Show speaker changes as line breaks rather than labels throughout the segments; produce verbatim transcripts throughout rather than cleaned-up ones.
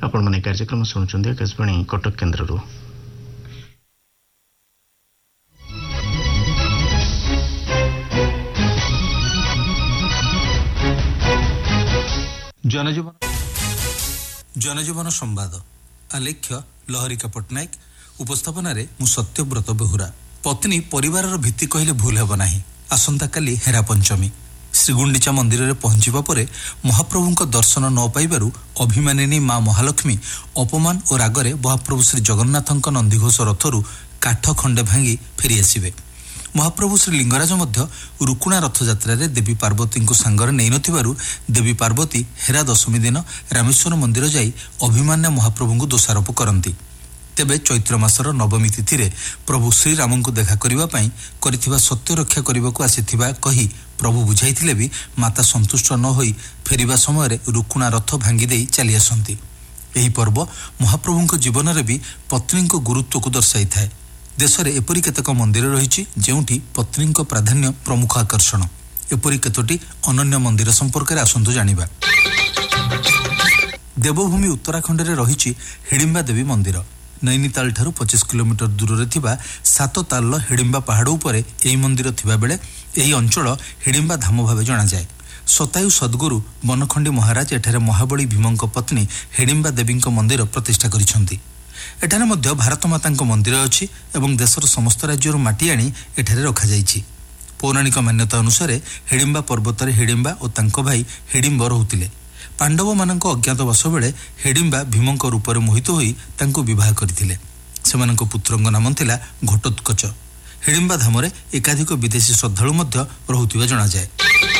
आपण माने कार्यक्रम सुनुचंदी आकाशवाणी कटक केन्द्रରୁ।
जनजीवन जनजीवन संवाद आलेख्य लहरिका पट्टनायक उपस्थापन मु सत्यव्रत बेहुरा। पत्नी परिवार भित्ति कहले भूल हेब नाही। आसंता काली हेरा पंचमी श्रीगुंडीचा मंदिर में पहुंचवा पर महाप्रभु दर्शन न पाइबारु अभिमानिनी मां महालक्ष्मी अपमान और रागरे महाप्रभु श्री जगन्नाथ नंदीघोष रथरू काठ खंडे भांगी फेरी आसिबे। महाप्रभु श्री लिंगराज मध्य रुकुणा रथयात्रा रे देवी पार्वती को सांगरे नहीं नथिबारु देवी पार्वती हेरा दशमी दिन रामेश्वर मंदिर जाई अभिमान्य महाप्रभु को दोषारोप करती। तेबे चैत्र मासर नवमी तिथि रे प्रभु श्रीराम को देखा करिबा पई करिथिबा सत्य रक्षा करबा को आसीथिबा कही प्रभु बुझाइथिले भी माता संतुष्ट न होई फेरिबा समय रे रुकुणा रथ भांगी देई चली आसंती। एही पर्व महाप्रभु जीवन रे भी पत्नी को गुरुत्व को दर्शाई थाए। देश में एपरी केतक मंदिर रही जेउठी पत्नी प्राधान्य प्रमुख आकर्षण। एपरी केतोटी अनन्य मंदिर संपर्क में आसंतु जानिबा। देवभूमि उत्तराखंड में रही हिडिंबा देवी मंदिर। नैनीताल ठारू पच्चीस किलोमीटर दूर में थिबा सात ताल हिडिंबा पहाड़ उपर यही मंदिर थिबा बेले यही अंचल हिडिंबा धाम भाव जना जाए। शतायु सद्गुरु बनखंडी महाराज एठारे महाबली भीमंक पत्नी हिडिंबा देवी मंदिर प्रतिष्ठा करिसेंती। एठारे मध्य भारत माता मंदिर अच्छी एवं देशर समस्त राज्य माटी आनी एठारे रखा जाइछि। पौराणिक मान्यता अनुसार हिडिंबा पर्वत हिडिंबा और तांको भाई हिडिंब रहुतिले। पांडव मानक अज्ञातवास बेले हिडिंबा भीमंक रूप मोहित होई तांको विवाह करथिले। सेमानक पुत्रंग नाम थिला घटोत्कच। हिडिंबा धामरे एकाधिक विदेशी श्रद्धालु मध्य रहुतिबा जणा जाए।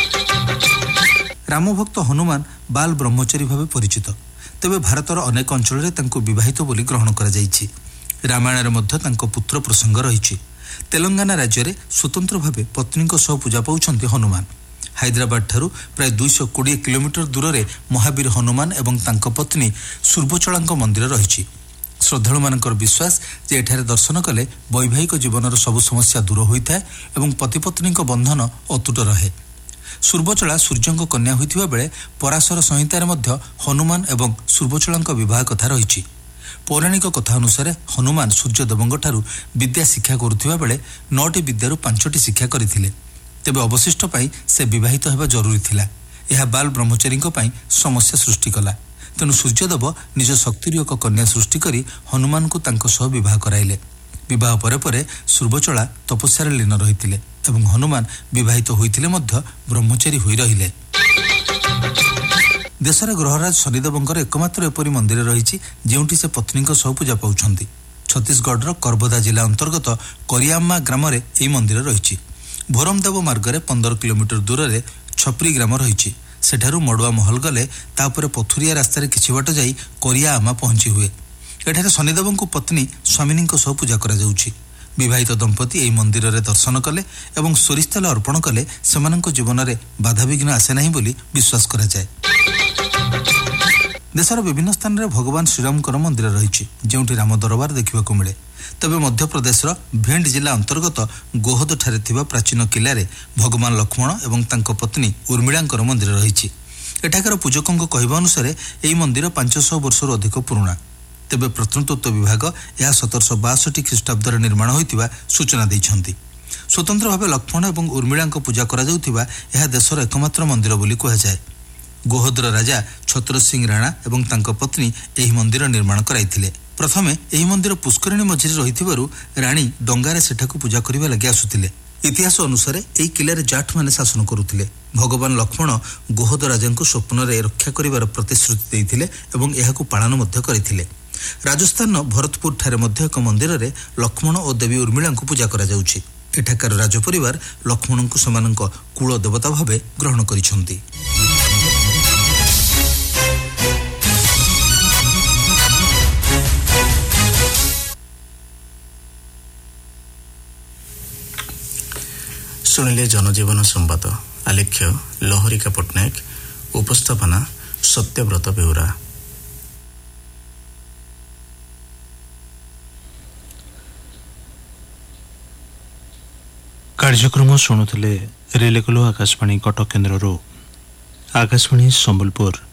रामभक्त हनुमान बाल ब्रह्मचारी भावे परिचित। तेबे भारतर अनेक अंचल में तांको विवाहित बोली ग्रहण करा जाइछि। रामायण रे मध्य तांको पुत्र प्रसंग रहिछि। तेलंगाना राज्य में स्वतंत्र भावे पत्नी सह पूजा पाउछन्ति हनुमान। हैदराबाद ठारू प्राय दुईश कोड़े किलोमीटर दूर में महावीर हनुमान एवं तांको पत्नी सूर्वचलांक मंदिर रही। श्रद्धालु मानकर विश्वास जे एठारे दर्शन कले वैवाहिक जीवनर सबु समस्या दूर होता है एवं पति पत्नी बंधन अतुट रहे। सूर्वचला सूर्यंक कन्या होइथिबा बेले पराशर संहितार मध्य हनुमान एवं सूर्वचलांक विवाह कथा रही। पौराणिक कथा अनुसार हनुमान सूर्यदेवंक ठारू विद्या शिक्षा करुथिबा बेले नौटी विद्यारू पांचटी शिक्षा करथिले। तेबे अवशिष्ट पाई से विवाहित हेबा जरूरी थिला। यह बाल ब्रह्मचारी समस्या सृष्टि कला। तेणु सूर्यदेव निज शक्तिर एक कन्या सृष्टि करी हनुमान को तांको सह विवाह कराइले। विवाह परे परे सूर्वचला तपस्यार लीन रहिथिले एवं हनुमान विवाहित होइथिले मध्य ब्रह्मचारी होई रहिले। देशर ग्रहराज शनिदेवंकर एकमात्र एपरी मंदिर रही जेउठी से पत्नी सह पूजा पाउछन्ति। छत्तीसगढ़ करबदा जिला अंतर्गत करियाम्मा ग्राम रे एही मंदिर रही। भोरमदेव मार्ग में पंदर किलोमीटर दूर में छपरी ग्राम रही। सेठारू मड़ुआ महल गले तापर पथुरिया रास्तार किछि बाट जाई करिया आमा पहुंची हुए। एठारे शनिदेव को पत्नी स्वामिनी सह पूजा करा जाउछि। विवाहित दंपति एही मंदिर रे दर्शन कले एवं सोरिष तेल अर्पण कले सेमानक जीवन में बाधाविघ्न आसे नहीं बोली विश्वास करा जाए। देशर विभिन्न स्थान में भगवान श्रीरामकर मंदिर रही जेउठी राम दरबार देखा मिले। तबे मध्य प्रदेश भेंड जिला अंतर्गत गोहद ठारे थिबा प्राचीन किला रे भगवान लक्ष्मण एवं तांको पत्नी उर्मिलांकर मंदिर रही। एठाकर पूजकों कहवा अनुसार यही मंदिर पांच सौ वर्ष अधिक पुराणा। तेबे प्रत्नतत्व विभाग यह सतरश बासठी ख्रीष्टाब्द निर्माण होइतिबा सूचना दैछन्ति। स्वतंत्र भाव लक्ष्मण एवं उर्मिलांको पूजा करा जाउथिबा यह देशर एकमात्र मंदिर बोली कहुए। गोहदर राजा छत्र सिंह राणा एवं तांको पत्नी एही मंदिर निर्माण कराइथिले। प्रथमे एही मंदिर पुष्करिणी मझिरे रहिथिबारु राणी डंगारे सेठाकु पूजा करिबा लागि आसुथिले। इतिहास अनुसार एही किलारे जाट माने शासन करुथिले। भगवान लक्ष्मण गोहद राजांको स्वप्नरे रक्षा करिबार प्रतिश्रुति दैथिले एवं एहाकु पालन मध्य करिथिले। राजस्थान भरतपुर ठारे मध्य एक मंदिर रे लक्ष्मण और देवी उर्मिलांको पूजा करा जाउछि। एठाकार राजपरिवार लक्ष्मणंको समानंक कुल देवता भावे ग्रहण करिसंती।
सुनिले जनजीवन संवाद आलेख्य लहरिका पट्टनायक उपस्थापना सत्यव्रत बेहुरा।
कार्यक्रम शुणुले रेलेकलो आकाशवाणी कटक केन्द्र आकाशवाणी संबलपुर